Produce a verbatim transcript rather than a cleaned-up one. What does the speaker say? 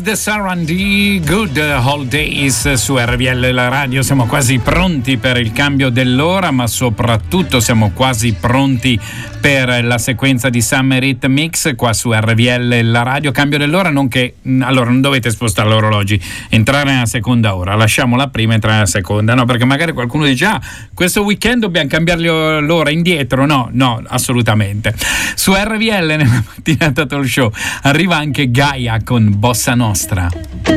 Ed Sheeran di Good Holidays su R V L, la radio. Siamo quasi pronti per il cambio dell'ora, ma soprattutto siamo quasi pronti per la sequenza di Summer Hit Mix qua su R V L, la radio. Cambio dell'ora, non che allora non dovete spostare l'orologi, entrare nella seconda ora, lasciamo la prima e entrare nella seconda, no, perché magari qualcuno dice ah, questo weekend dobbiamo cambiargli l'ora indietro. No, no, assolutamente. Su R V L nella mattinata talk show arriva anche Gaia con Bossa Nostra.